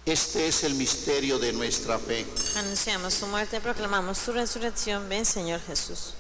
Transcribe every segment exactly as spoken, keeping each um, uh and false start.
Este es el misterio de nuestra fe. Anunciamos su muerte, proclamamos su resurrección. Ven, Señor Jesús.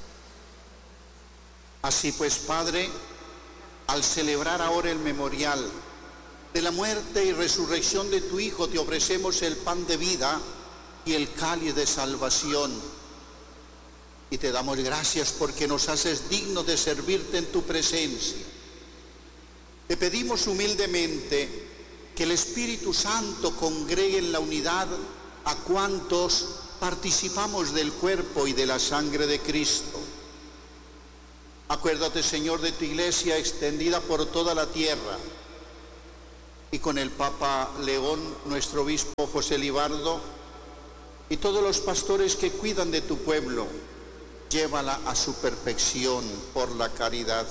Así pues, Padre, al celebrar ahora el memorial de la muerte y resurrección de tu Hijo, te ofrecemos el pan de vida y el cáliz de salvación. Y te damos gracias porque nos haces dignos de servirte en tu presencia. Te pedimos humildemente que el Espíritu Santo congregue en la unidad a cuantos participamos del cuerpo y de la sangre de Cristo. Acuérdate, Señor, de tu iglesia extendida por toda la tierra, y con el Papa León, nuestro obispo José Libardo, y todos los pastores que cuidan de tu pueblo, llévala a su perfección por la caridad.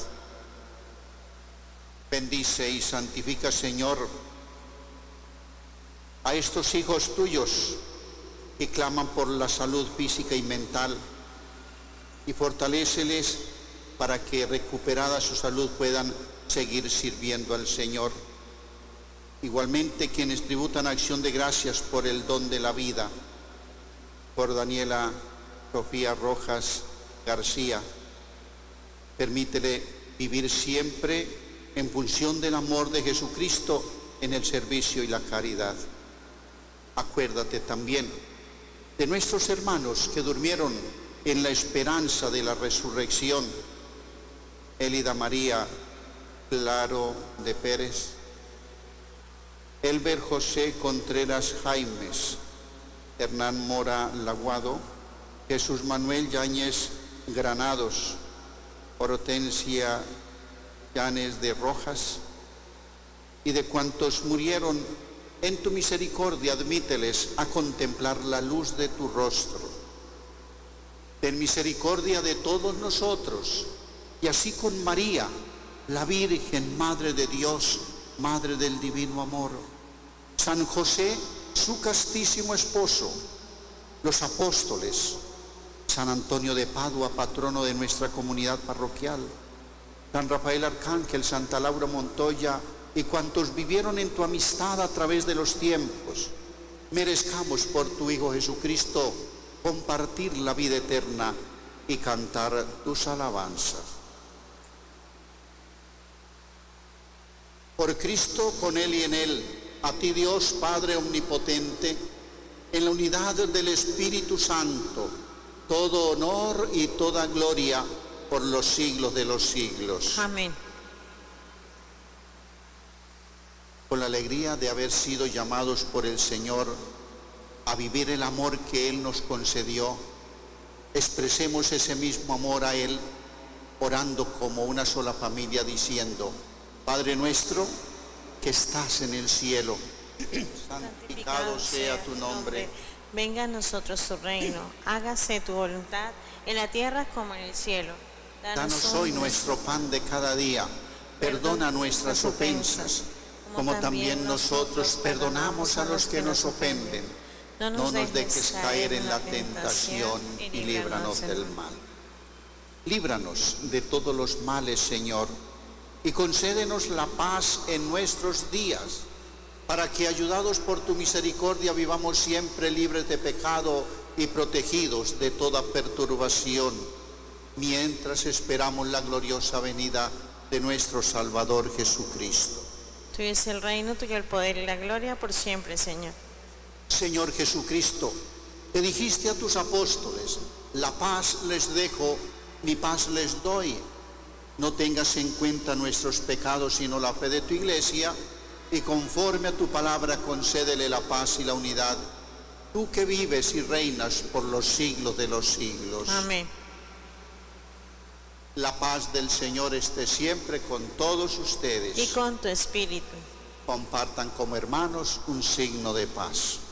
Bendice y santifica, Señor, a estos hijos tuyos que claman por la salud física y mental, y fortaléceles para que, recuperada su salud, puedan seguir sirviendo al Señor. Igualmente, quienes tributan acción de gracias por el don de la vida, por Daniela Sofía Rojas García, permítele vivir siempre en función del amor de Jesucristo en el servicio y la caridad. Acuérdate también de nuestros hermanos que durmieron en la esperanza de la resurrección. Elida María Claro de Pérez, Elber José Contreras Jaimes, Hernán Mora Laguado, Jesús Manuel Yáñez Granados, Hortensia Llanes de Rojas, y de cuantos murieron en tu misericordia, admíteles a contemplar la luz de tu rostro. Ten misericordia de todos nosotros, y así con María, la Virgen, Madre de Dios, Madre del Divino Amor, San José, su castísimo esposo, los apóstoles, San Antonio de Padua, patrono de nuestra comunidad parroquial, San Rafael Arcángel, Santa Laura Montoya, y cuantos vivieron en tu amistad a través de los tiempos, merezcamos por tu Hijo Jesucristo compartir la vida eterna y cantar tus alabanzas. Por Cristo, con Él y en Él, a ti Dios Padre Omnipotente, en la unidad del Espíritu Santo, todo honor y toda gloria por los siglos de los siglos. Amén. Con la alegría de haber sido llamados por el Señor a vivir el amor que Él nos concedió, expresemos ese mismo amor a Él, orando como una sola familia, diciendo: Padre nuestro que estás en el cielo, santificado sea tu nombre. Venga a nosotros tu reino, hágase tu voluntad en la tierra como en el cielo. Danos hoy nuestro pan de cada día, perdona nuestras ofensas, como también nosotros perdonamos a los que nos ofenden. No nos dejes caer en la tentación y líbranos del mal. Líbranos de todos los males, Señor, y concédenos la paz en nuestros días, para que, ayudados por tu misericordia, vivamos siempre libres de pecado y protegidos de toda perturbación, mientras esperamos la gloriosa venida de nuestro Salvador Jesucristo. Tuyo es el reino, tuyo el poder y la gloria por siempre, Señor. Señor Jesucristo, que dijiste a tus apóstoles: la paz les dejo, mi paz les doy. No tengas en cuenta nuestros pecados, sino la fe de tu iglesia, y conforme a tu palabra concédele la paz y la unidad, tú que vives y reinas por los siglos de los siglos. Amén. La paz del Señor esté siempre con todos ustedes. Y con tu espíritu. Compartan como hermanos un signo de paz.